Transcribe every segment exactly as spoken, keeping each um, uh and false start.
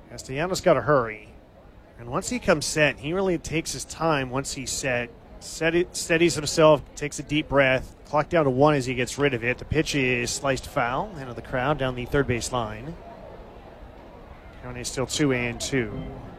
Castellanos got to hurry. And once he comes set, he really takes his time once he's set. set it, steadies himself, takes a deep breath. Clock down to one as he gets rid of it. The pitch is sliced foul into the crowd down the third base line. Count is still two and two.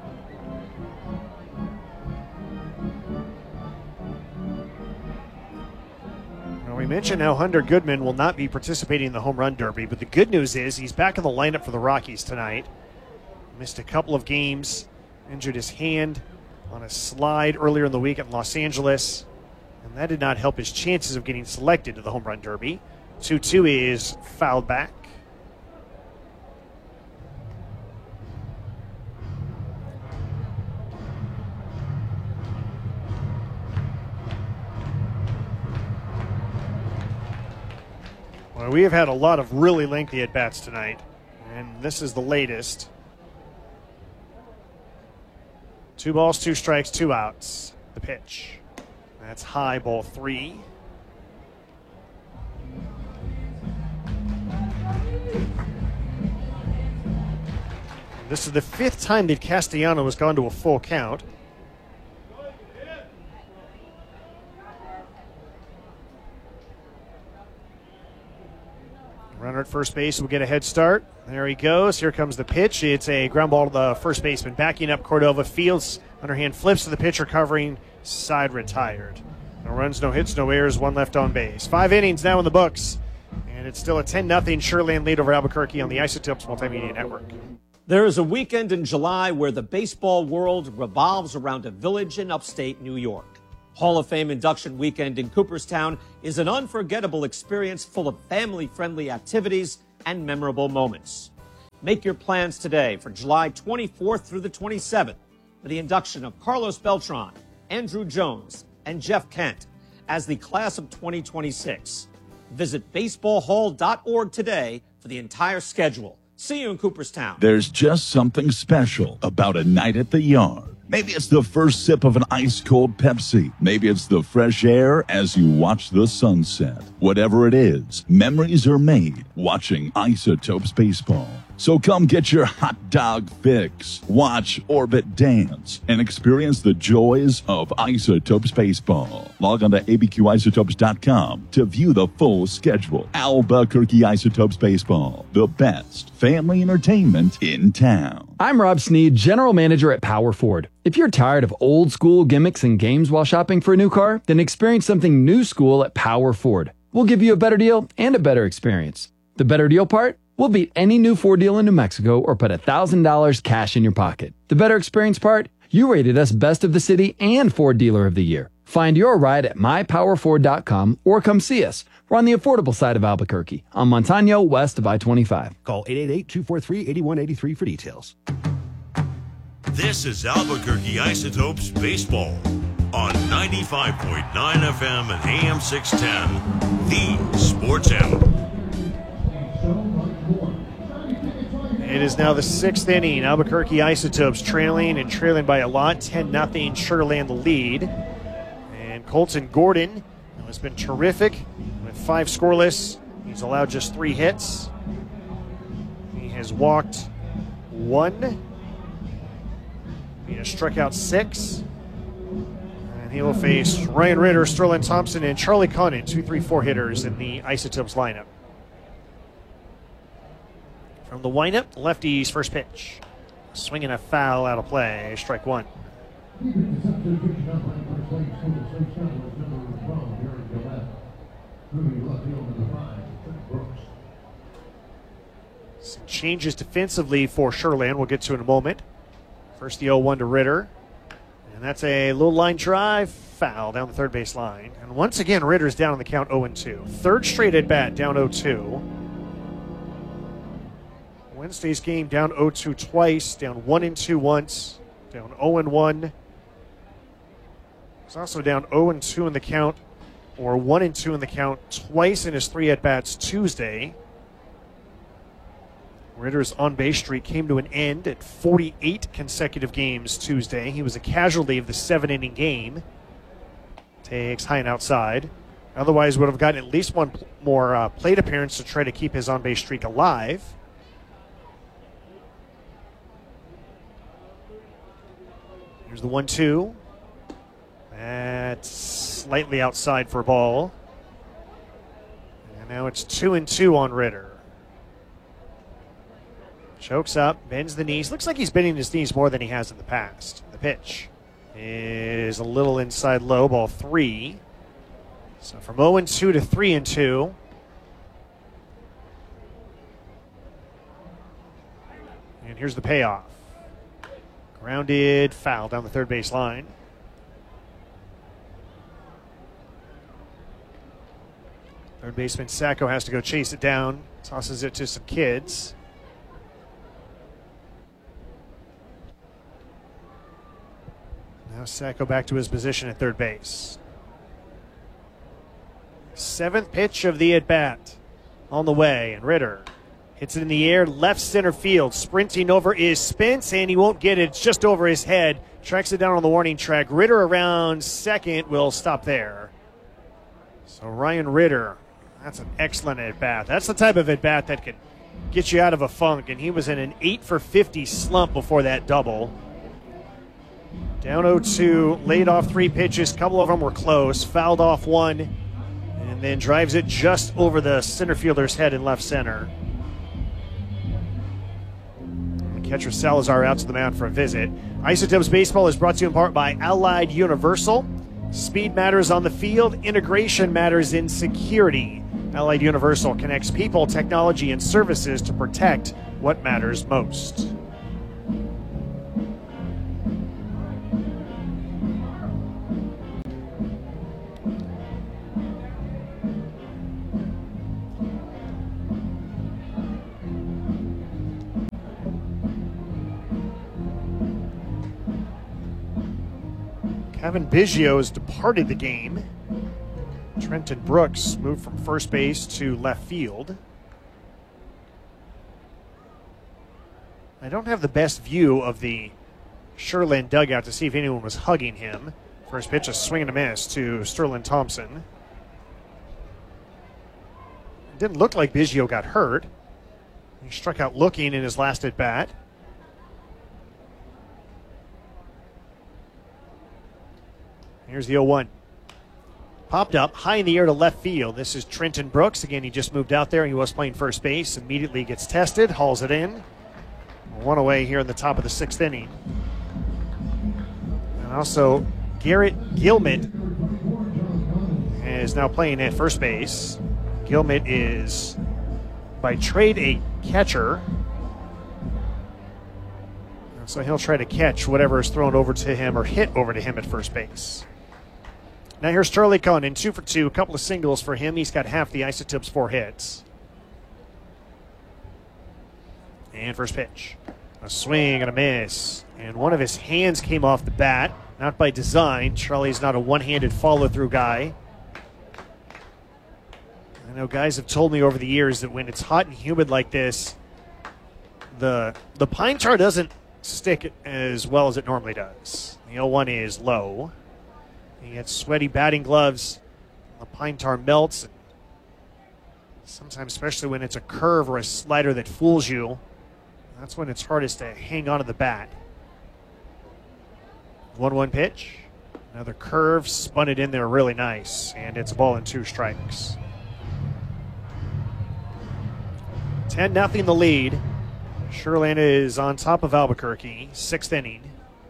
Well, we mentioned how Hunter Goodman will not be participating in the home run derby, but the good news is he's back in the lineup for the Rockies tonight. Missed a couple of games, injured his hand on a slide earlier in the week at Los Angeles, and that did not help his chances of getting selected to the home run derby. two two is fouled back. Well, we have had a lot of really lengthy at-bats tonight, and this is the latest. Two balls, two strikes, two outs. The pitch. That's high, ball three. This is the fifth time that Castellano has gone to a full count. Runner at first base will get a head start. There he goes. Here comes the pitch. It's a ground ball to the first baseman. Backing up, Cordova fields. Underhand flips to the pitcher, covering. Side retired. No runs, no hits, no errors. One left on base. Five innings now in the books. And it's still a ten nothing Sureland lead over Albuquerque on the Isotopes Multimedia Network. There is a weekend in July where the baseball world revolves around a village in upstate New York. Hall of Fame induction weekend in Cooperstown is an unforgettable experience full of family-friendly activities and memorable moments. Make your plans today for July twenty-fourth through the twenty-seventh for the induction of Carlos Beltran, Andrew Jones, and Jeff Kent as the class of twenty twenty-six. Visit baseball hall dot org today for the entire schedule. See you in Cooperstown. There's just something special about a night at the yard. Maybe it's the first sip of an ice-cold Pepsi. Maybe it's the fresh air as you watch the sunset. Whatever it is, memories are made watching Isotopes Baseball. So come get your hot dog fix, watch Orbit dance, and experience the joys of Isotopes Baseball. Log on to A B Q isotopes dot com to view the full schedule. Albuquerque Isotopes Baseball, the best family entertainment in town. I'm Rob Sneed, General Manager at Power Ford. If you're tired of old school gimmicks and games while shopping for a new car, then experience something new school at Power Ford. We'll give you a better deal and a better experience. The better deal part? We'll beat any new Ford deal in New Mexico or put one thousand dollars cash in your pocket. The better experience part? You rated us Best of the City and Ford Dealer of the Year. Find your ride at my power ford dot com or come see us. We're on the affordable side of Albuquerque, on Montano, west of I twenty-five. Call eight eight eight, two four three, eight one eight three for details. This is Albuquerque Isotopes Baseball on ninety-five point nine F M and A M six ten, the Sports Animal. It is now the sixth inning. Albuquerque Isotopes trailing and trailing by a lot. ten nothing Sureland the lead. And Colton Gordon has been terrific with five scoreless. He's allowed just three hits. He has walked one. He has struck out six. And he will face Ryan Ritter, Sterling Thompson, and Charlie Conant, two, three, four hitters in the Isotopes lineup. From the windup, lefty's first pitch. Swinging a foul out of play, strike one. Some changes defensively for Sureland we'll get to in a moment. First the oh one to Ritter. And that's a low line drive, foul down the third base line. And once again, Ritter's down on the count oh and two. Third straight at bat, down oh two. Wednesday's game down oh two twice, down one and two once, down oh and one. He's also down oh and two in the count, or one and two in the count twice in his three at-bats Tuesday. Ritter's on-base streak came to an end at forty-eight consecutive games Tuesday. He was a casualty of the seven-inning game. Takes high and outside. Otherwise would have gotten at least one more uh, plate appearance to try to keep his on-base streak alive. Here's the one two. That's slightly outside for a ball. And now it's two and two on Ritter. Chokes up, bends the knees. Looks like he's bending his knees more than he has in the past. The pitch is a little inside low, ball three. So from oh and two to three and two. And here's the payoff. Grounded foul down the third base line. Third baseman Sacco has to go chase it down. Tosses it to some kids. Now Sacco back to his position at third base. Seventh pitch of the at-bat on the way, and Ritter hits it in the air, left center field. Sprinting over is Spence, and he won't get it. It's just over his head. Tracks it down on the warning track. Ritter around second will stop there. So Ryan Ritter, that's an excellent at-bat. That's the type of at-bat that can get you out of a funk, and he was in an eight for fifty slump before that double. Down oh two, laid off three pitches. A couple of them were close. Fouled off one, and then drives it just over the center fielder's head in left center. And catcher Salazar out to the mound for a visit. Isotopes Baseball is brought to you in part by Allied Universal. Speed matters on the field. Integration matters in security. Allied Universal connects people, technology, and services to protect what matters most. Kevin Biggio has departed the game. Trenton Brooks moved from first base to left field. I don't have the best view of the Sherland dugout to see if anyone was hugging him. First pitch, a swing and a miss to Sterling Thompson. It didn't look like Biggio got hurt. He struck out looking in his last at bat. Here's the oh one. Popped up high in the air to left field. This is Trenton Brooks. Again, he just moved out there. He was playing first base. Immediately gets tested, hauls it in. One away here in the top of the sixth inning. And also, Garrett Gilmet is now playing at first base. Gilmet is, by trade, a catcher. So he'll try to catch whatever is thrown over to him or hit over to him at first base. Now here's Charlie Condon, two for two, a couple of singles for him. He's got half the Isotopes' four hits. And first pitch. A swing and a miss. And one of his hands came off the bat, not by design. Charlie's not a one-handed follow-through guy. I know guys have told me over the years that when it's hot and humid like this, the the pine tar doesn't stick as well as it normally does. The oh one is low. He gets sweaty batting gloves. The pine tar melts. Sometimes, especially when it's a curve or a slider that fools you, that's when it's hardest to hang on to the bat. one one pitch. Another curve, spun it in there really nice, and it's a ball and two strikes. ten nothing the lead. Sherland is on top of Albuquerque, sixth inning.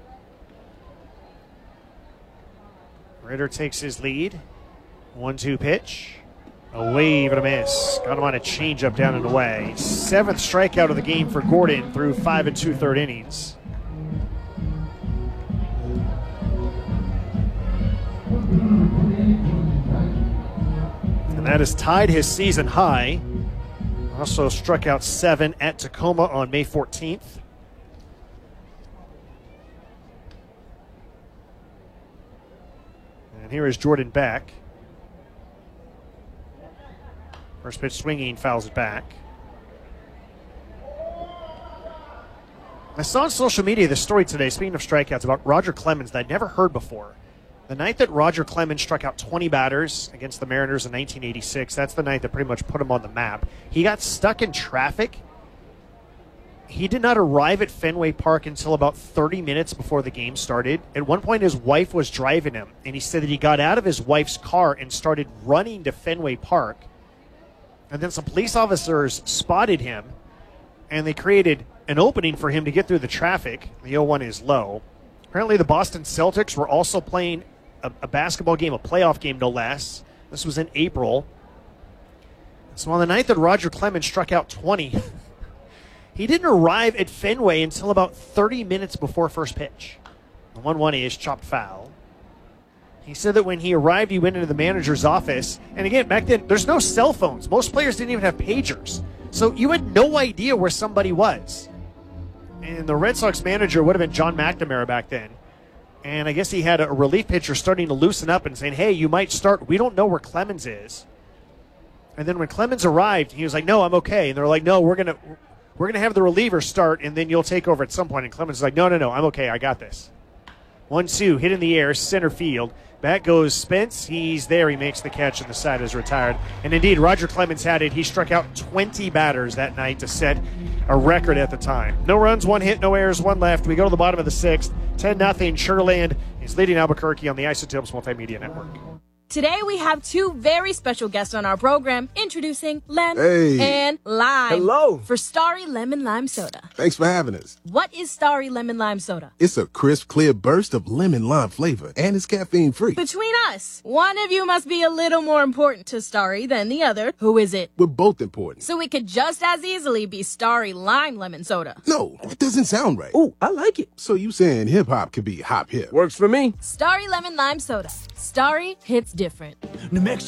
Ritter takes his lead. one two pitch. A wave and a miss. Got him on a changeup down and away. Seventh strikeout of the game for Gordon through five and two-third innings. And that has tied his season high. Also struck out seven at Tacoma on May fourteenth. And here is Jordan Beck. First pitch swinging, fouls it back. I saw on social media the story today, speaking of strikeouts, about Roger Clemens that I'd never heard before. The night that Roger Clemens struck out twenty batters against the Mariners in nineteen eighty-six, that's the night that pretty much put him on the map. He got stuck in traffic he did not arrive at Fenway Park until about thirty minutes before the game started. At one point, his wife was driving him, and he said that he got out of his wife's car and started running to Fenway Park. And then some police officers spotted him, and they created an opening for him to get through the traffic. The oh one is low. Apparently, the Boston Celtics were also playing a, a basketball game, a playoff game, no less. This was in April. So on the night that Roger Clemens struck out twenty, he didn't arrive at Fenway until about thirty minutes before first pitch. The one one is chopped foul. He said that when he arrived, he went into the manager's office. And again, back then, there's no cell phones. Most players didn't even have pagers. So you had no idea where somebody was. And the Red Sox manager would have been John McNamara back then. And I guess he had a relief pitcher starting to loosen up and saying, hey, you might start. We don't know where Clemens is. And then when Clemens arrived, he was like, no, I'm okay. And they're like, no, we're going to we're gonna have the reliever start, and then you'll take over at some point. And Clemens is like, no, no, no, I'm okay. I got this. one two, hit in the air, center field. Back goes Spence. He's there. He makes the catch, and the side is retired. And indeed, Roger Clemens had it. He struck out twenty batters that night to set a record at the time. No runs, one hit, no errors, one left. We go to the bottom of the sixth. ten nothing. Sugarland is leading Albuquerque on the Isotopes Multimedia Network. Today we have two very special guests on our program, introducing Len Hey. and Lime. Hello. For Starry Lemon Lime Soda. Thanks for having us. What is Starry Lemon Lime Soda? It's a crisp, clear burst of lemon lime flavor, and it's caffeine free. Between us, one of you must be a little more important to Starry than the other. Who is it? We're both important. So it could just as easily be Starry Lime Lemon Soda. No, that doesn't sound right. Oh, I like it. So you saying hip hop could be hop hip? Works for me. Starry Lemon Lime Soda. Starry hits different. New Mexico.